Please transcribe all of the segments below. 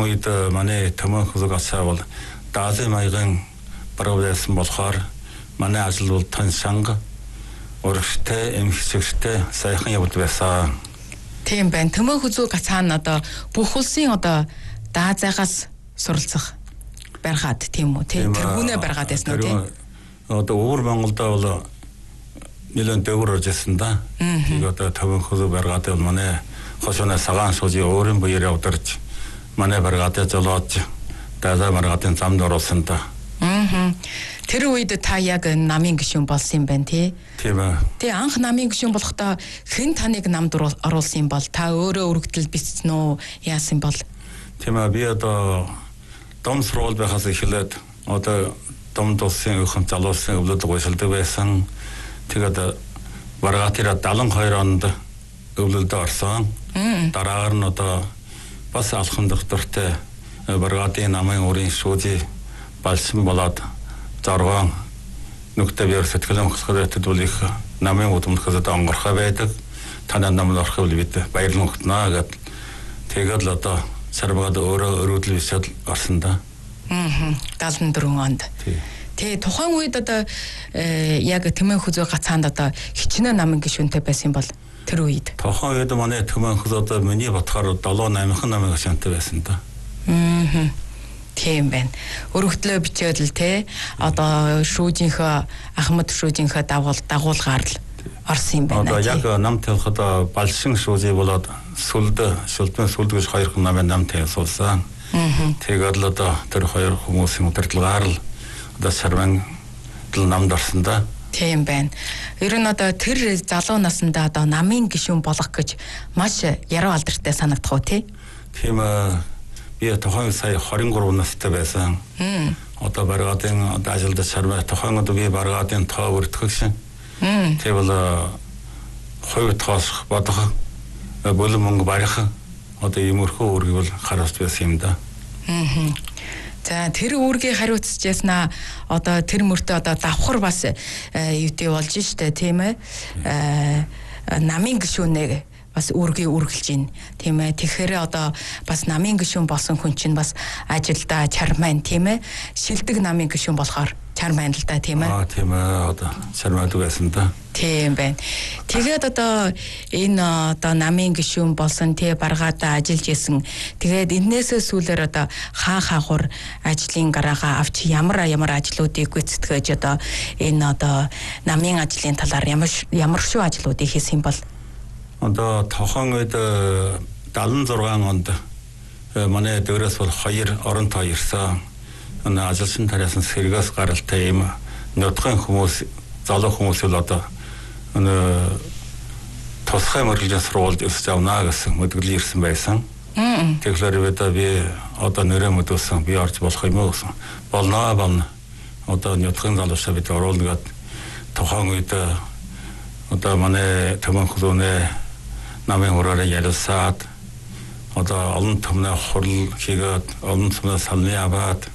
үед манай Төмөн хөлөг асаа бол даазын маягийн баруун болохоор манай ажил бол тань санга урагштай эмхсэгтэй сайхан явуулж байсан. Тийм байна. Төмөн хөлөг цаана одоо бүх улсын одоо даазаагаас суралцах баргаад тийм үү? Тэргүүнээ баргаад байсан уу тийм? Одоо өвөр Монголд бол нэлээд дэвгэр орж ирсэн да. Тийг одоо Төмөн хөлөг баргаад бол манай хошооны сагаан сууж өөрийн буяар явдарч манай баргаад золоод даазаа баргаадын замд оруулсан да. Тэр үед та яг намын гишүүн болсон юм байна тий? Тийм ээ. Тэгээ анх намын гишүүн болохдоо хэн таныг намд оруулсан юм бол та өөрөө өргөдөл бичсэн үү? Яасан бол? Тийм ээ, би одоо дом сургууль байхаас эхлээд одоо дом тулсын өхөн залуусын өвлөд гойсолдог байсан. Тэгээд баргаатыра 72 онд өвлөлд орсон. Дараагаар нь одоо бас алхам доктортой баргаатын намын өрийн шүүжи балсан болоод зоргоон нүгтэй бээр сэтгэлэн хөсгөрөд бол их намын удамдхад онгорхой байдаг. Танай намд орох үл бид баярлан өгтнө гэд тэгээд л одоо сарбагад өөрөө өрөөдөл бисэл орсон да. 74 онд. Тэгээ тухайн үед одоо яг Төмөн хөлөг гацаанд одоо хичнээн намын гишүүнтэй байсан бол тэр үед. Тухайн үед манай Төмөн хөлөг одоо миний бодохоор 7-8 намын гишүүнтэй байсан да. Тийм байна. Өргөдлөө бичээд л те одоо шүүжийнхөө Ахмад шүүжийнхөө дагуулгаар л орсон юм байна. Одоо яг нам тавихад балшин шүүжи болоод сүлдэн гэж хоёр намын нам тавьсан. Тэгээд л одоо тэр хоёр хүмүүсийн удирдлагаар л одоо сарван дэл намд орсон да. Тийм байна. Ер нь одоо тэр залуу насндаа одоо намын гишүүн болох гэж маш яруу алдартай санагдах уу те? Тийм ээ. Би тухайн сая 23 настай байсан. Одоо баргаадын ажилд сарваа тухайн одоо би баргаадын тоо өртгөх шин. Тэгвэл хувь тоосох бодох болон мөнгө барих одоо иймэрхүү үргэлж харуулж байсан юм да. За тэр үүргийг хариуцж яснаа одоо тэр мөртөө одоо давхар бас юутэй болж штэ тийм ээ. Намын гишүүнээ бас үүргээ үргэлж ийн тийм ээ. Тэгэхээр одоо бас намын гишүүн болсон хүн чинь бас ажилдаа чармайн тийм ээ. Шилдэг намын гишүүн болохоор чармайн л да тийм ээ. Тийм ээ. Одоо чармайд байсан да. Тийм байна. Тэгээд одоо энэ одоо намын гишүүн болсон тий баргаадаа ажиллаж исэн. Тэгээд энээсээ сүүлээр одоо хаахуур ажлын гараагаа авч ямар ажлуудыг гүйцэтгэж одоо энэ одоо намын ажлын талаар ямар шүү ажлуудыг хийсэн бол одоо тохон үед 76 онд манай дөрөөс бол 2 оронтой ирсэн. Энэ ажилчин тариасан сэргээс гаралтай юм нутгийн хүмүүс залуу хүмүүс л одоо энэ тусгай мөрөглөж сурвалж өсөж авна гэсэн мэдгэлэн ирсэн байсан. Тэгэхээр би одоо нэрээ мэдүүлсэн би орж болох юм уу гэсэн. Болно. Одоо нутгийн залуучаа бид оруулна гэд тохон үед одоо манай Төмөн хөлөг намын ураараа ярилцаад одоо олон түмнээ хурал хийгээд олон түмнээ салны аваад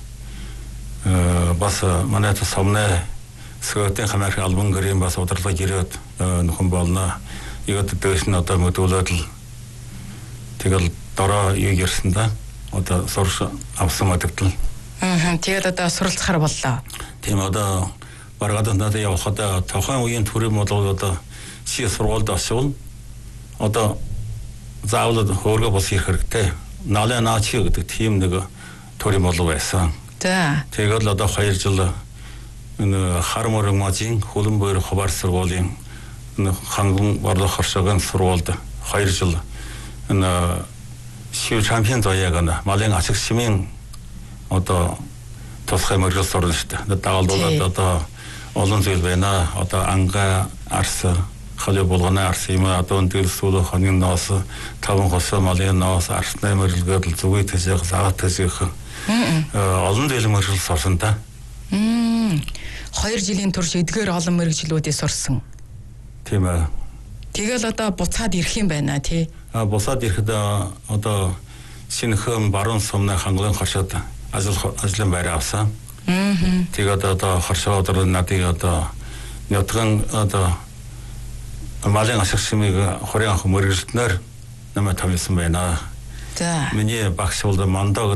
бас манай тосомнээ сөөтэн хамаарх албан гэрийн бас удирдлага ирээд нөхөн болно. Игээд дэвш нь одоо мэдүүлээд л тэгэл дороо юу ирсэн да. Одоо сурч авсан мэдээлэл. Тэгээд одоо суралцахаар боллоо. Тийм одоо баргаадад надад явахад тухайн үеийн төрийн бол одоо чи сургуульд очивол одоо заавал хөөргө бос ирэх хэрэгтэй. Налаа наач гэдэг тийм нэг төрийн болов байсан. За. Тэгээд л одоо 2 жил энэ хар мөрөмжийн хөлөн бөөр хуваар сургуулийн ханган борлох хоршогийн сургуульд 2 жил энэ шив чемпион заяагана малын ашиг шимийн одоо тусгай мөргөл сурна шүү дээ. Дагалдуулаад одоо олон зүйл байна. Одоо анга арс хали болгоны арс юм одоо энэ сүүл хоног ноос таван хосоо малын ноос арсны мөрөлгөд зүгэй тэжээх заагаад тэжээх олон зүйл мөргөл сурсан та. 2 жилийн турш эдгээр олон мэргэжлүүдийг сурсан. Тийм ээ. Тэгэл одоо буцаад ирэх юм байна тий. Буцаад ирэхэд одоо шинэхэн баруун сумны хангалын хоршоод ажлын байр авсан. Тэгээд одоо хоршоо одоо надыг одоо нутгийн одоо малын ашиг шимийг хорийн анх мөргөлтнөр намайг тавьсан байна. За. Миний багш бол мандаа